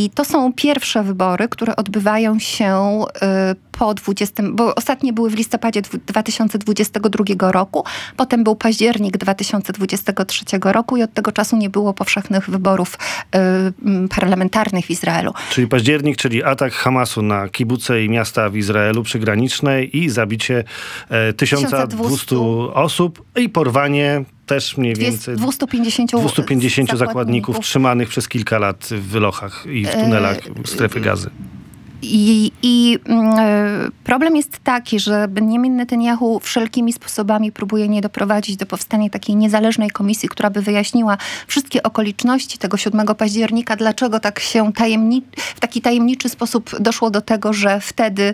I to są pierwsze wybory, które odbywają się po 20, bo ostatnie były w listopadzie 2022 roku, potem był październik 2023 roku i od tego czasu nie było powszechnych wyborów parlamentarnych w Izraelu. Czyli październik, czyli atak Hamasu na kibuce i miasta w Izraelu przygraniczne i zabicie 1200 osób i porwanie też mniej więcej 250 zakładników trzymanych przez kilka lat w wylochach i w tunelach strefy Gazy. I problem jest taki, że Benjamin Netanyahu wszelkimi sposobami próbuje nie doprowadzić do powstania takiej niezależnej komisji, która by wyjaśniła wszystkie okoliczności tego 7 października, dlaczego tak się w taki tajemniczy sposób doszło do tego, że wtedy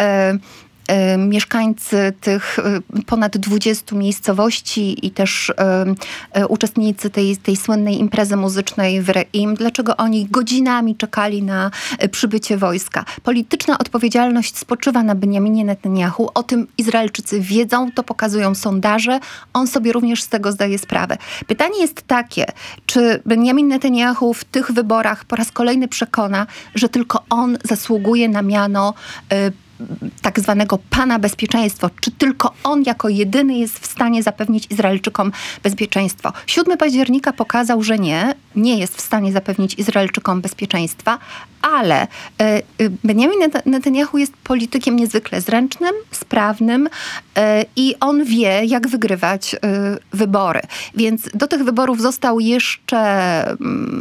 mieszkańcy tych ponad 20 miejscowości i też uczestnicy tej słynnej imprezy muzycznej w Re'im, dlaczego oni godzinami czekali na przybycie wojska. Polityczna odpowiedzialność spoczywa na Benjaminie Netanyahu. O tym Izraelczycy wiedzą, to pokazują sondaże. On sobie również z tego zdaje sprawę. Pytanie jest takie, czy Benjamin Netanyahu w tych wyborach po raz kolejny przekona, że tylko on zasługuje na miano tak zwanego pana bezpieczeństwo. Czy tylko on jako jedyny jest w stanie zapewnić Izraelczykom bezpieczeństwo? 7 października pokazał, że nie jest w stanie zapewnić Izraelczykom bezpieczeństwa, ale Benjamin Netanyahu jest politykiem niezwykle zręcznym, sprawnym i on wie, jak wygrywać wybory. Więc do tych wyborów zostały jeszcze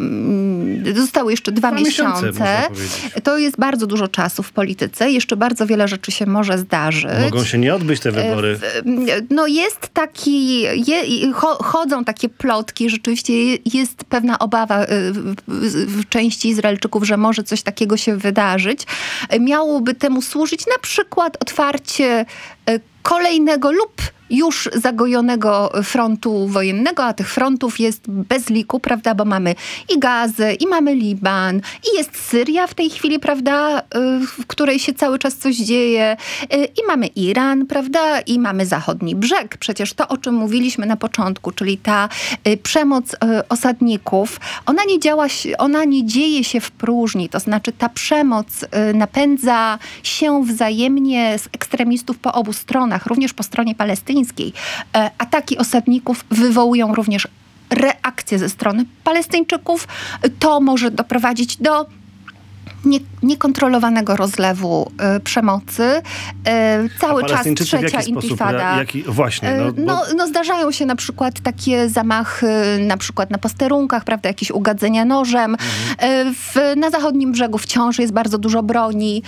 2 miesiące. To jest bardzo dużo czasu w polityce. Jeszcze bardzo wiele rzeczy się może zdarzyć. Mogą się nie odbyć te wybory. No jest taki, chodzą takie plotki, rzeczywiście jest pewna obawa w części Izraelczyków, że może coś takiego się wydarzyć. Miałoby temu służyć na przykład otwarcie kolejnego lub już zagojonego frontu wojennego, a tych frontów jest bez liku, prawda, bo mamy i Gazę, i mamy Liban, i jest Syria w tej chwili, prawda, w której się cały czas coś dzieje, i mamy Iran, prawda, i mamy zachodni brzeg. Przecież to, o czym mówiliśmy na początku, czyli ta przemoc osadników, ona nie dzieje się w próżni, to znaczy ta przemoc napędza się wzajemnie z ekstremistów po obu stronach, również po stronie palestyńskiej. Ataki osadników wywołują również reakcje ze strony Palestyńczyków. To może doprowadzić do niekontrolowanego rozlewu przemocy. Cały czas trzecia intifada. Zdarzają się na przykład takie zamachy na przykład na posterunkach, prawda, jakieś ugodzenia nożem. Na zachodnim brzegu wciąż jest bardzo dużo broni.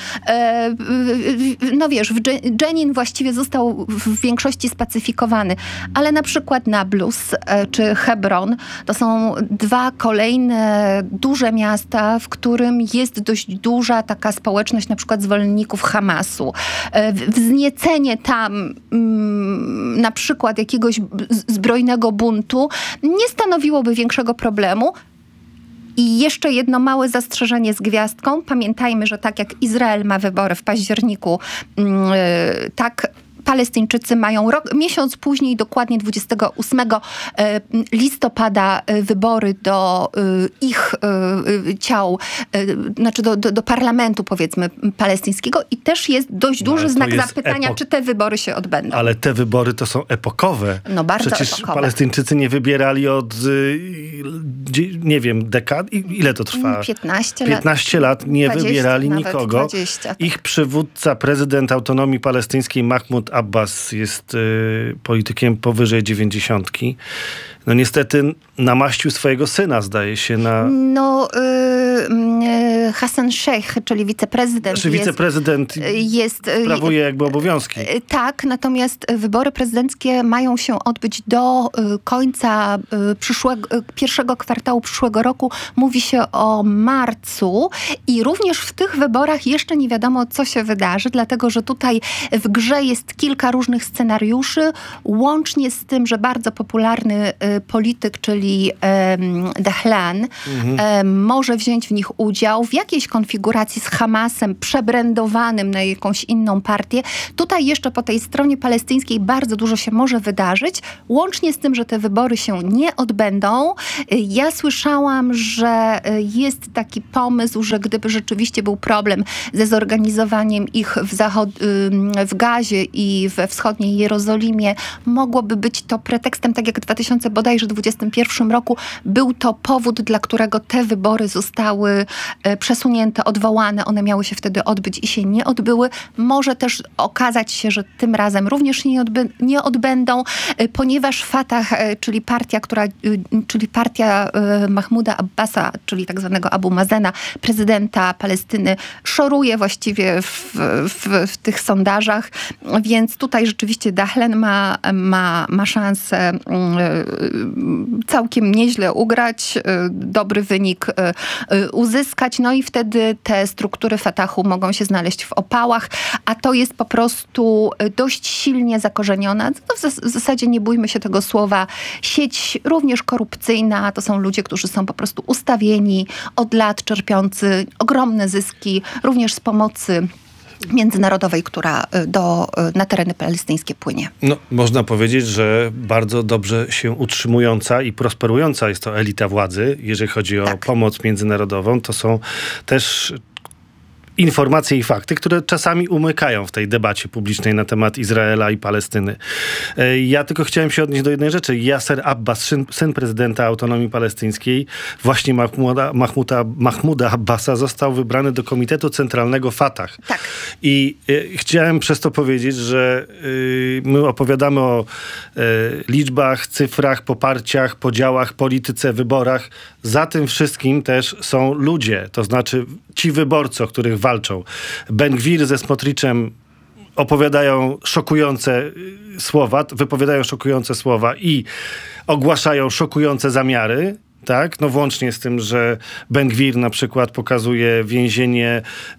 Jenin właściwie został w większości spacyfikowany, ale na przykład Nablus czy Hebron to są 2 kolejne duże miasta, w którym jest dość duża taka społeczność na przykład zwolenników Hamasu. Wzniecenie tam na przykład jakiegoś zbrojnego buntu nie stanowiłoby większego problemu. I jeszcze jedno małe zastrzeżenie z gwiazdką. Pamiętajmy, że tak jak Izrael ma wybory w październiku, tak Palestyńczycy mają miesiąc później, dokładnie 28 listopada, wybory do ich ciał, znaczy do parlamentu, powiedzmy palestyńskiego i też jest dość duży znak zapytania, czy te wybory się odbędą. Ale te wybory to są epokowe. No bardzo Przecież epokowe. Palestyńczycy nie wybierali od, nie wiem, dekad? Ile to trwa? 15 lat nie 20, wybierali nikogo. 20. Ich przywódca, prezydent autonomii palestyńskiej Mahmoud Abbas jest politykiem powyżej 90. No niestety namaścił swojego syna, zdaje się, na... Hassan Sheikh, czyli wiceprezydent. Sprawuje jakby obowiązki. Tak, natomiast wybory prezydenckie mają się odbyć do końca pierwszego kwartału przyszłego roku. Mówi się o marcu i również w tych wyborach jeszcze nie wiadomo, co się wydarzy, dlatego że tutaj w grze jest kilka różnych scenariuszy, łącznie z tym, że bardzo popularny polityk, czyli Dahlan, może wziąć w nich udział. W jaki jakiejś konfiguracji z Hamasem przebrędowanym na jakąś inną partię. Tutaj jeszcze po tej stronie palestyńskiej bardzo dużo się może wydarzyć, łącznie z tym, że te wybory się nie odbędą. Ja słyszałam, że jest taki pomysł, że gdyby rzeczywiście był problem ze zorganizowaniem ich w Gazie i we wschodniej Jerozolimie, mogłoby być to pretekstem, tak jak w 2021 roku był to powód, dla którego te wybory zostały przesunięte, odwołane. One miały się wtedy odbyć i się nie odbyły. Może też okazać się, że tym razem również się nie odbędą, ponieważ Fatah, czyli partia Mahmuda Abbasa, czyli tak zwanego Abu Mazena, prezydenta Palestyny, szoruje właściwie w tych sondażach, więc tutaj rzeczywiście Dahlen ma szansę całkiem nieźle ugrać, dobry wynik uzyskać, no i wtedy te struktury Fatahu mogą się znaleźć w opałach, a to jest po prostu dość silnie zakorzeniona, no w zasadzie nie bójmy się tego słowa, sieć również korupcyjna, to są ludzie, którzy są po prostu ustawieni od lat, czerpiący ogromne zyski, również z pomocy międzynarodowej, która na tereny palestyńskie płynie. No, można powiedzieć, że bardzo dobrze się utrzymująca i prosperująca jest to elita władzy, jeżeli chodzi o pomoc międzynarodową. To są też informacje i fakty, które czasami umykają w tej debacie publicznej na temat Izraela i Palestyny. Ja tylko chciałem się odnieść do jednej rzeczy. Yasser Abbas, syn prezydenta Autonomii Palestyńskiej, właśnie Mahmuda Abbasa, został wybrany do Komitetu Centralnego Fatah. Tak. I chciałem przez to powiedzieć, że my opowiadamy o liczbach, cyfrach, poparciach, podziałach, polityce, wyborach. Za tym wszystkim też są ludzie, to znaczy ci wyborcy, o których walczą. Ben Gvir ze Smotriczem wypowiadają szokujące słowa i ogłaszają szokujące zamiary. Tak, no włącznie z tym, że Ben Gvir na przykład pokazuje więzienie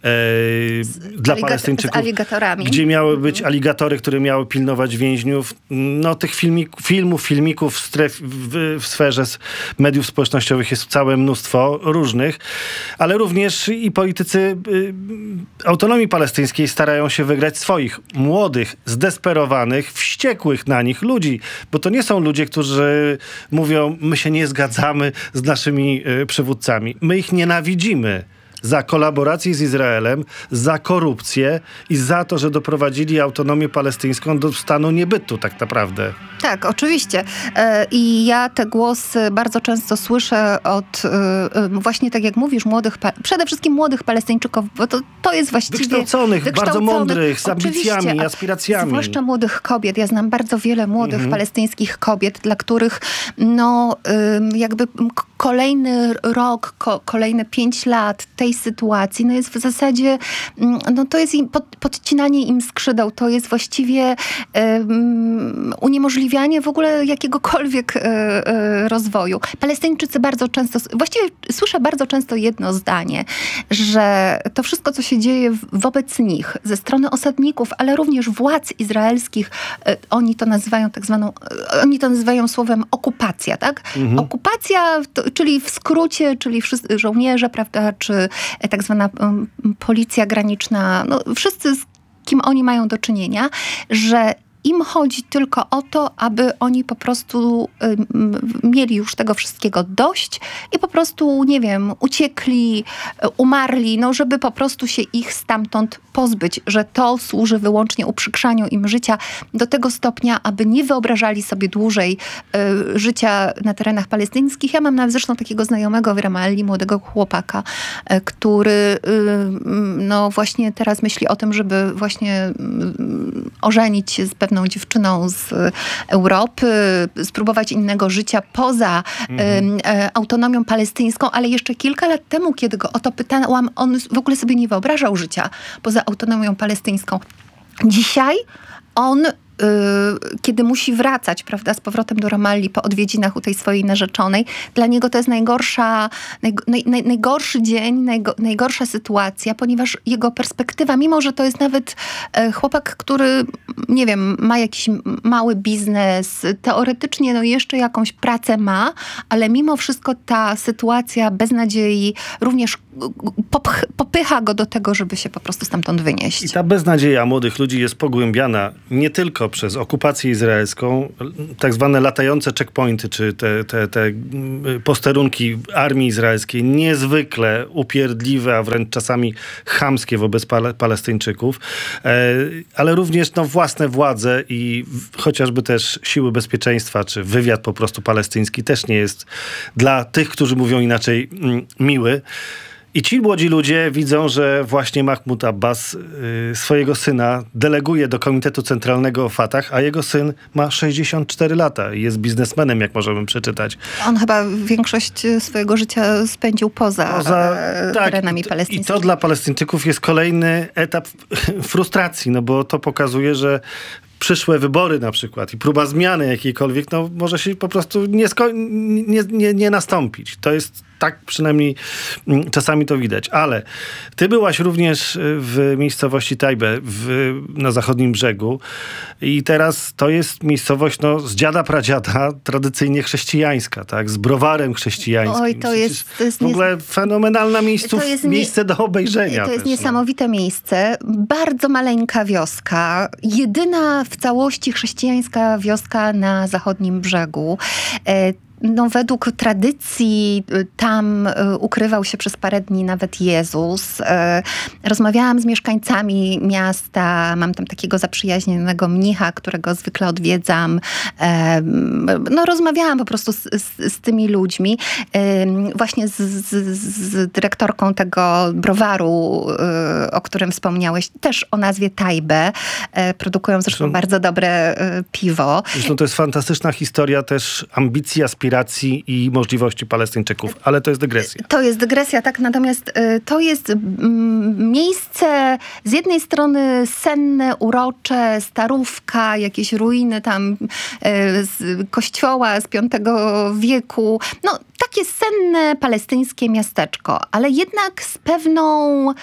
dla Palestyńczyków, z aligatorami, gdzie miały być aligatory, które miały pilnować więźniów. No tych filmików w sferze mediów społecznościowych jest całe mnóstwo różnych, ale również i politycy Autonomii Palestyńskiej starają się wygrać swoich młodych, zdesperowanych, wściekłych na nich ludzi, bo to nie są ludzie, którzy mówią, my się nie zgadzamy z naszymi przywódcami. My ich nienawidzimy za kolaborację z Izraelem, za korupcję i za to, że doprowadzili autonomię palestyńską do stanu niebytu tak naprawdę. Tak, oczywiście. I ja te głosy bardzo często słyszę od właśnie tak jak mówisz, przede wszystkim młodych Palestyńczyków, bo to jest właściwie wykształconych, bardzo mądrych, z ambicjami, aspiracjami. Zwłaszcza młodych kobiet. Ja znam bardzo wiele młodych palestyńskich kobiet, dla których jakby kolejny rok, kolejne 5 lat tej sytuacji, jest w zasadzie, to jest podcinanie im skrzydeł, to jest właściwie uniemożliwianie w ogóle jakiegokolwiek rozwoju. Palestyńczycy bardzo często, właściwie słyszę bardzo często jedno zdanie, że to wszystko, co się dzieje wobec nich, ze strony osadników, ale również władz izraelskich, oni to nazywają słowem okupacja, tak? Okupacja, czyli w skrócie, czyli wszyscy żołnierze, prawda, czy tak zwana policja graniczna, wszyscy, z kim oni mają do czynienia, że im chodzi tylko o to, aby oni po prostu mieli już tego wszystkiego dość i po prostu, nie wiem, uciekli, umarli, żeby po prostu się ich stamtąd pozbyć, że to służy wyłącznie uprzykrzaniu im życia do tego stopnia, aby nie wyobrażali sobie dłużej życia na terenach palestyńskich. Ja mam zresztą takiego znajomego w Ramalli, młodego chłopaka, który właśnie teraz myśli o tym, żeby właśnie ożenić się z pewną dziewczyną z Europy, spróbować innego życia poza autonomią palestyńską, ale jeszcze kilka lat temu, kiedy go o to pytałam, on w ogóle sobie nie wyobrażał życia poza autonomią palestyńską. Dzisiaj on kiedy musi wracać, prawda, z powrotem do Ramalli po odwiedzinach u tej swojej narzeczonej, dla niego to jest najgorszy dzień, najgorsza sytuacja, ponieważ jego perspektywa, mimo że to jest nawet chłopak, który, nie wiem, ma jakiś mały biznes, teoretycznie jeszcze jakąś pracę ma, ale mimo wszystko ta sytuacja beznadziei również popycha go do tego, żeby się po prostu stamtąd wynieść. I ta beznadzieja młodych ludzi jest pogłębiana nie tylko przez okupację izraelską, tak zwane latające checkpointy, czy te posterunki armii izraelskiej, niezwykle upierdliwe, a wręcz czasami chamskie wobec Palestyńczyków, ale również własne władze i chociażby też siły bezpieczeństwa, czy wywiad po prostu palestyński też nie jest dla tych, którzy mówią inaczej, miły. I ci młodzi ludzie widzą, że właśnie Mahmoud Abbas swojego syna deleguje do Komitetu Centralnego Fatah, a jego syn ma 64 lata i jest biznesmenem, jak możemy przeczytać. On chyba większość swojego życia spędził poza terenami palestyńskimi. I to dla Palestyńczyków jest kolejny etap frustracji, bo to pokazuje, że przyszłe wybory na przykład i próba zmiany jakiejkolwiek, może się po prostu nie nastąpić. To jest tak, przynajmniej czasami to widać. Ale ty byłaś również w miejscowości Tajbe na zachodnim brzegu i teraz to jest miejscowość z dziada pradziada tradycyjnie chrześcijańska, tak? Z browarem chrześcijańskim. Oj, to jest w ogóle fenomenalna miejsce do obejrzenia. To jest niesamowite miejsce. Bardzo maleńka wioska. Jedyna w całości chrześcijańska wioska na zachodnim brzegu. Według tradycji tam ukrywał się przez parę dni nawet Jezus. Rozmawiałam z mieszkańcami miasta, mam tam takiego zaprzyjaźnionego mnicha, którego zwykle odwiedzam. Rozmawiałam po prostu z tymi ludźmi. Właśnie z dyrektorką tego browaru, o którym wspomniałeś, też o nazwie Tajbe. Produkują zresztą bardzo dobre piwo. Zresztą to jest fantastyczna historia też ambicji, aspiracji i możliwości Palestyńczyków, ale to jest dygresja. To jest dygresja, tak, natomiast to jest miejsce z jednej strony senne, urocze, starówka, jakieś ruiny tam z kościoła z V wieku. Takie senne palestyńskie miasteczko, ale jednak z pewną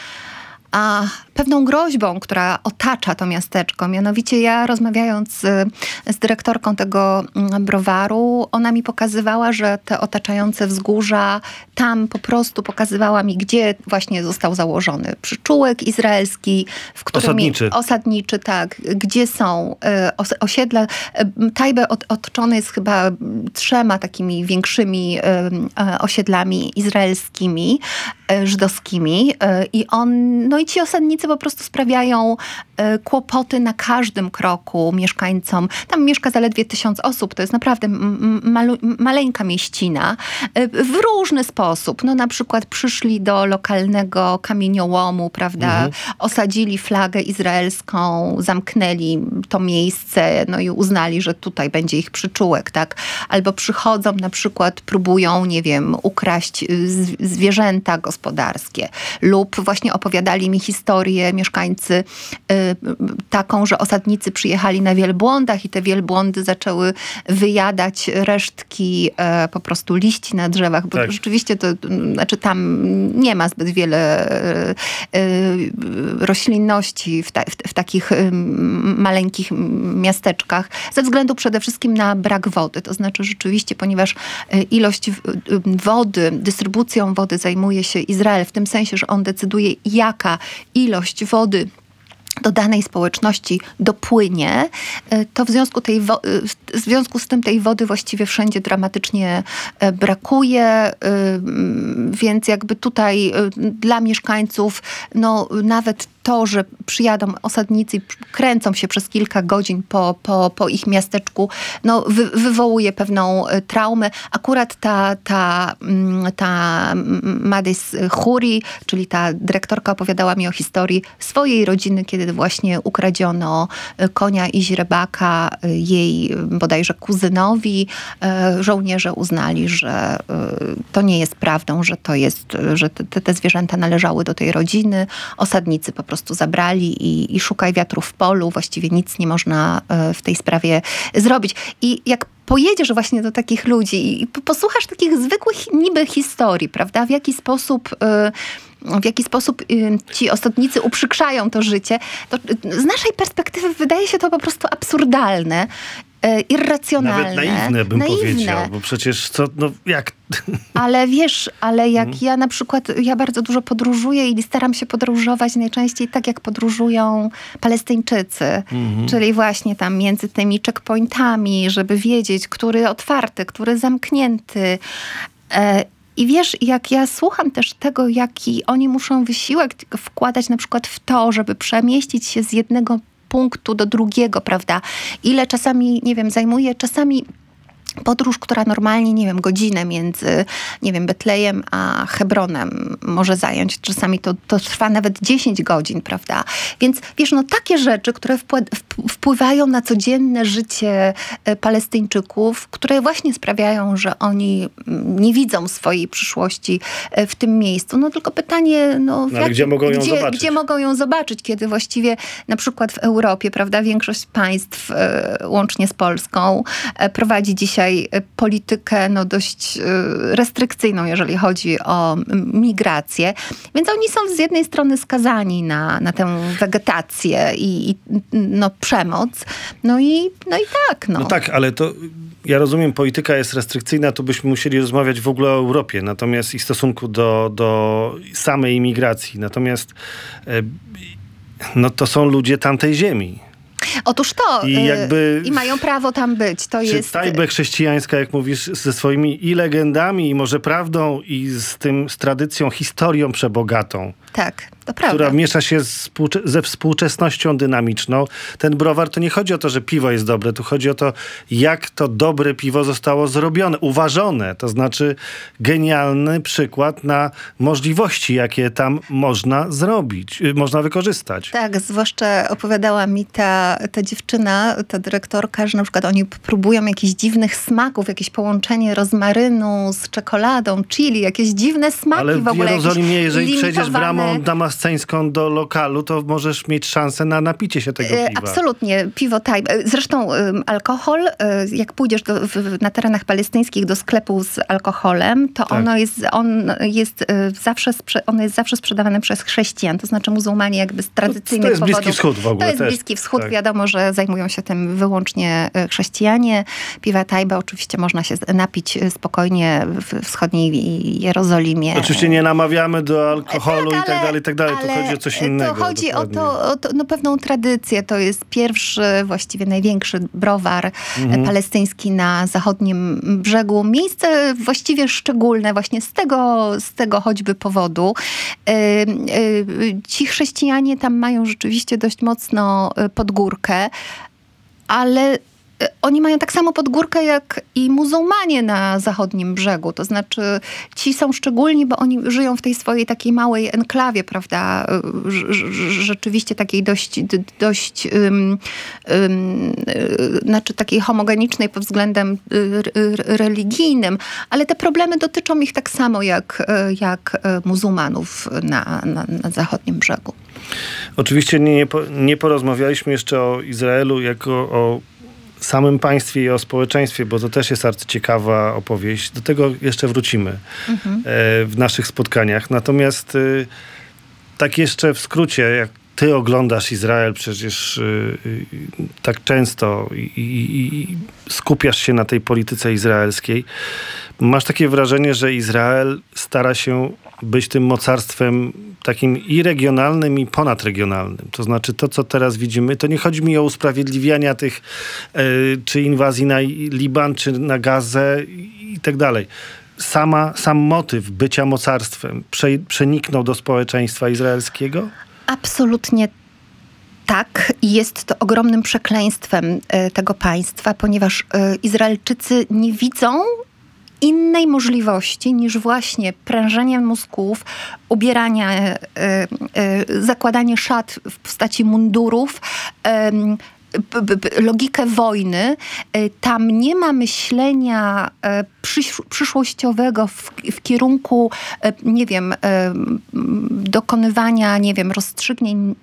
groźbą, która otacza to miasteczko. Mianowicie ja, rozmawiając z dyrektorką tego browaru, ona mi pokazywała, że te otaczające wzgórza, tam po prostu pokazywała mi, gdzie właśnie został założony przyczółek izraelski, w którym osadniczy, tak, gdzie są osiedla. Tajbe otoczony jest chyba 3 takimi większymi osiedlami izraelskimi, żydowskimi i ci osadnicy po prostu sprawiają kłopoty na każdym kroku mieszkańcom. Tam mieszka zaledwie 1000 osób, to jest naprawdę maleńka mieścina. W różny sposób. Na przykład przyszli do lokalnego kamieniołomu, prawda, osadzili flagę izraelską, zamknęli to miejsce, i uznali, że tutaj będzie ich przyczółek, tak. Albo przychodzą, na przykład próbują, nie wiem, ukraść zwierzęta gospodarskie. Lub właśnie opowiadali mi historię mieszkańcy taką, że osadnicy przyjechali na wielbłądach i te wielbłądy zaczęły wyjadać resztki po prostu liści na drzewach, bo rzeczywiście to, tam nie ma zbyt wiele roślinności w takich maleńkich miasteczkach, ze względu przede wszystkim na brak wody. To znaczy rzeczywiście, ponieważ ilość wody, dystrybucją wody zajmuje się Izrael, w tym sensie, że on decyduje, jaka ilość wody do danej społeczności dopłynie, to w związku z tym tej wody właściwie wszędzie dramatycznie brakuje, więc jakby tutaj dla mieszkańców nawet to, że przyjadą osadnicy i kręcą się przez kilka godzin po ich miasteczku, wywołuje pewną traumę. Akurat ta Madis Khoury, czyli ta dyrektorka, opowiadała mi o historii swojej rodziny, kiedy właśnie ukradziono konia i źrebaka jej bodajże kuzynowi. Żołnierze uznali, że to nie jest prawdą, że te zwierzęta należały do tej rodziny. Osadnicy po prostu zabrali i szukaj wiatru w polu. Właściwie nic nie można w tej sprawie zrobić. I jak pojedziesz właśnie do takich ludzi i posłuchasz takich zwykłych niby historii, prawda? W jaki sposób ci osadnicy uprzykrzają to życie, to z naszej perspektywy wydaje się to po prostu absurdalne, irracjonalne. Nawet naiwne bym powiedział, bo przecież jak? Ale wiesz, jak ja na przykład, ja bardzo dużo podróżuję i staram się podróżować najczęściej tak, jak podróżują Palestyńczycy. Czyli właśnie tam między tymi checkpointami, żeby wiedzieć, który otwarty, który zamknięty. I wiesz, jak ja słucham też tego, jaki oni muszą wysiłek wkładać na przykład w to, żeby przemieścić się z jednego punktu do drugiego, prawda? Ile czasami, nie wiem, zajmuje czasami podróż, która normalnie, nie wiem, godzinę między, nie wiem, Betlejem a Hebronem może zająć. Czasami to trwa nawet 10 godzin, prawda? Więc wiesz, takie rzeczy, które wpływają na codzienne życie Palestyńczyków, które właśnie sprawiają, że oni nie widzą swojej przyszłości w tym miejscu. Tylko pytanie, gdzie mogą ją zobaczyć? Gdzie mogą ją zobaczyć, kiedy właściwie na przykład w Europie, prawda, większość państw, łącznie z Polską, prowadzi dzisiaj politykę dość restrykcyjną, jeżeli chodzi o migrację. Więc oni są z jednej strony skazani na tę wegetację i przemoc. I tak. No tak, ale to ja rozumiem, polityka jest restrykcyjna, to byśmy musieli rozmawiać w ogóle o Europie, natomiast i w stosunku do samej imigracji. Natomiast to są ludzie tamtej ziemi. Otóż i mają prawo tam być. Czy Tajbę chrześcijańska, jak mówisz, ze swoimi i legendami, i może prawdą, i z tradycją, historią przebogatą. Tak, to prawda. Która miesza się ze współczesnością dynamiczną. Ten browar, to nie chodzi o to, że piwo jest dobre, tu chodzi o to, jak to dobre piwo zostało zrobione, uważone. To znaczy genialny przykład na możliwości, jakie tam można zrobić, można wykorzystać. Tak, zwłaszcza opowiadała mi ta dziewczyna, ta dyrektorka, że na przykład oni próbują jakichś dziwnych smaków, jakieś połączenie rozmarynu z czekoladą, chili, jakieś dziwne smaki. Ale w ogóle. W Jerozolimie, jeżeli przejdziesz bramą damasceńską do lokalu, to możesz mieć szansę na napicie się tego piwa. Absolutnie. Piwo Tajba. Zresztą alkohol, jak pójdziesz na terenach palestyńskich do sklepu z alkoholem, to tak. ono jest zawsze sprzedawane przez chrześcijan, to znaczy muzułmanie jakby z tradycyjnych powodów. To jest Bliski Wschód w ogóle. To jest Bliski Wschód. Tak. Wiadomo, że zajmują się tym wyłącznie chrześcijanie. Piwa Tajba oczywiście można się napić spokojnie w wschodniej Jerozolimie. Oczywiście nie namawiamy do alkoholu i tak dalej. Tu chodzi o coś innego. To chodzi o pewną tradycję. To jest pierwszy, właściwie największy browar palestyński na zachodnim brzegu. Miejsce właściwie szczególne właśnie z tego choćby powodu. Ci chrześcijanie tam mają rzeczywiście dość mocno pod górkę, ale oni mają tak samo pod górkę jak i muzułmanie na zachodnim brzegu. To znaczy ci są szczególni, bo oni żyją w tej swojej takiej małej enklawie, prawda? Rzeczywiście takiej dość znaczy takiej homogenicznej pod względem religijnym, ale te problemy dotyczą ich tak samo jak muzułmanów na zachodnim brzegu. Oczywiście nie porozmawialiśmy jeszcze o Izraelu jako o samym państwie i o społeczeństwie, bo to też jest arcyciekawa opowieść. Do tego jeszcze wrócimy w naszych spotkaniach. Natomiast tak jeszcze w skrócie, jak ty oglądasz Izrael przecież tak często i skupiasz się na tej polityce izraelskiej, masz takie wrażenie, że Izrael stara się być tym mocarstwem takim i regionalnym, i ponadregionalnym. To znaczy to, co teraz widzimy, to nie chodzi mi o usprawiedliwiania tych czy inwazji na Liban, czy na Gazę i tak dalej. Sam motyw bycia mocarstwem przeniknął do społeczeństwa izraelskiego? Absolutnie tak. Jest to ogromnym przekleństwem tego państwa, ponieważ Izraelczycy nie widzą innej możliwości niż właśnie prężenie mózgów, ubieranie, zakładanie szat w postaci mundurów, logikę wojny. Tam nie ma myślenia przyszłościowego w kierunku, nie wiem, dokonywania, nie wiem, rozstrzygnięć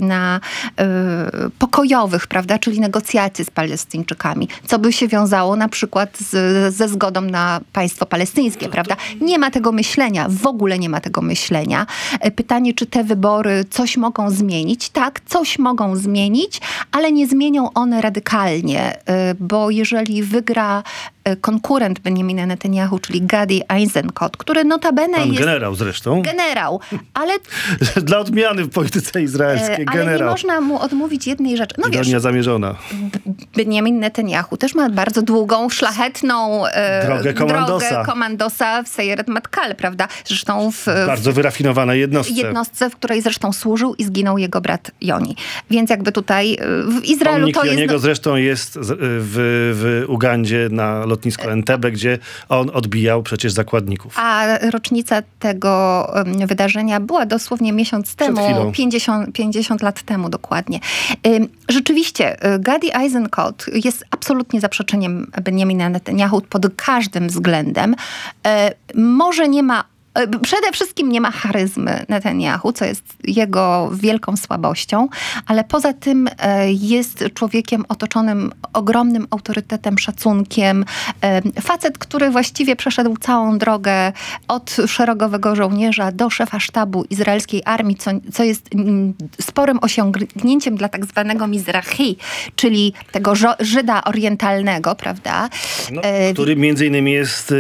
pokojowych, prawda, czyli negocjacji z Palestyńczykami, co by się wiązało na przykład ze zgodą na państwo palestyńskie, prawda? Nie ma tego myślenia, w ogóle nie ma tego myślenia. Pytanie, czy te wybory coś mogą zmienić? Tak, coś mogą zmienić, ale nie zmienią one radykalnie, bo jeżeli wygra konkurent Benjamina Netanyahu, czyli Gadi Eisenkot, który notabene jest... generał zresztą. Generał, ale... Dla odmiany w polityce izraelskiej, generał. Ale nie można mu odmówić jednej rzeczy. No wiesz, zamierzona. Benjamin Netanyahu też ma bardzo długą, szlachetną drogę komandosa w Seyeret Matkal, prawda? Zresztą w bardzo wyrafinowanej jednostce, w której zresztą służył i zginął jego brat Joni. Więc jakby tutaj w Izraelu pomnik to jest... Joniego zresztą jest w Ugandzie na lotnisku Entebbe, gdzie on odbijał przecież zakładników. A rocznica tego wydarzenia była dosłownie miesiąc temu, 50 lat temu dokładnie. Rzeczywiście, Gadi Eisenkot jest absolutnie zaprzeczeniem Benjamina Netanyahu pod każdym względem. Może nie ma Przede wszystkim nie ma charyzmy Netanyahu, co jest jego wielką słabością, ale poza tym jest człowiekiem otoczonym ogromnym autorytetem, szacunkiem. Facet, który właściwie przeszedł całą drogę od szeregowego żołnierza do szefa sztabu izraelskiej armii, co jest sporym osiągnięciem dla tak zwanego Mizrahi, czyli tego Żyda orientalnego, prawda? No, który między innymi jest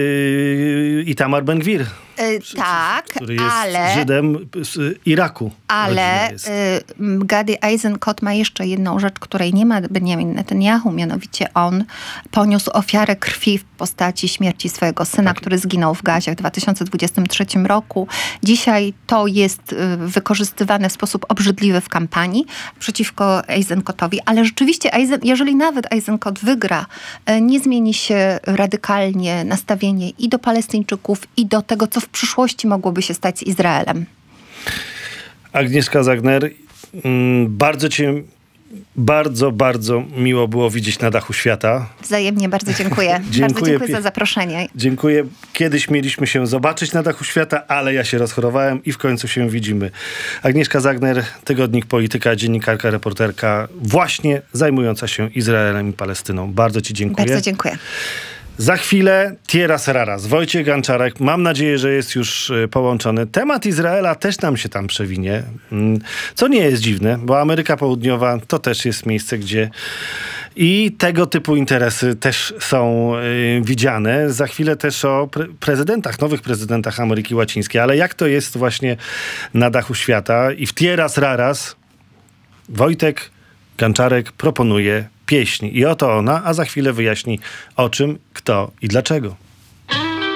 Itamar Ben-Gvir. Tak, który jest Żydem z Iraku. Ale Gadi Eisenkot ma jeszcze jedną rzecz, której nie ma Benjamin Netanyahu, mianowicie on poniósł ofiarę krwi w postaci śmierci swojego syna, który zginął w Gazie w 2023 roku. Dzisiaj to jest wykorzystywane w sposób obrzydliwy w kampanii przeciwko Eisenkotowi, ale rzeczywiście, jeżeli nawet Eisenkot wygra, nie zmieni się radykalnie nastawienie i do Palestyńczyków, i do tego, co w przyszłości mogłoby się stać z Izraelem. Agnieszka Zagner, bardzo miło było widzieć na dachu świata. Wzajemnie, bardzo dziękuję. Bardzo dziękuję za zaproszenie. Dziękuję. Kiedyś mieliśmy się zobaczyć na dachu świata, ale ja się rozchorowałem i w końcu się widzimy. Agnieszka Zagner, Tygodnik Polityka, dziennikarka, reporterka, właśnie zajmująca się Izraelem i Palestyną. Bardzo ci dziękuję. Bardzo dziękuję. Za chwilę Tieras Raras, Wojciech Ganczarek. Mam nadzieję, że jest już połączony. Temat Izraela też nam się tam przewinie, co nie jest dziwne, bo Ameryka Południowa to też jest miejsce, gdzie i tego typu interesy też są widziane. Za chwilę też o nowych prezydentach Ameryki Łacińskiej. Ale jak to jest właśnie na dachu świata? I w Tieras Raras Wojtek Ganczarek proponuje pieśń. I oto ona, a za chwilę wyjaśni o czym, kto i dlaczego.